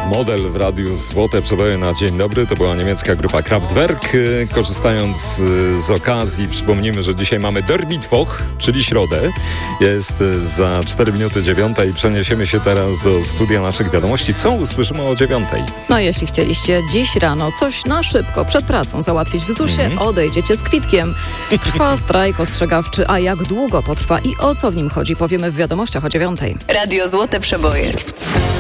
model w radiu Złote Przeboje na dzień dobry. To była niemiecka grupa Kraftwerk. Korzystając z okazji, przypomnimy, że dzisiaj mamy Der Mittwoch, czyli środę. Jest za 4 minuty 9 i przeniesiemy się teraz do studia naszych wiadomości. Co usłyszymy o 9? No jeśli chcieliście dziś rano coś na szybko przed pracą załatwić w ZUS-ie, odejdziecie z kwitkiem. Trwa strajk ostrzegawczy, a jak długo potrwa i o co w nim chodzi, powiemy w wiadomościach o 9. Radio Złote Przeboje.